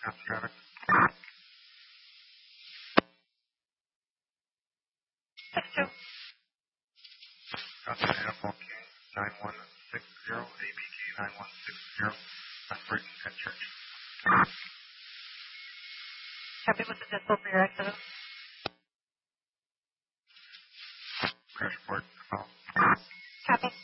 Gas traffic. Gotcha, Apple King 9160, ABG 9160, Brighton and Church. Copy with the distal for your accident. Crash report. Copy.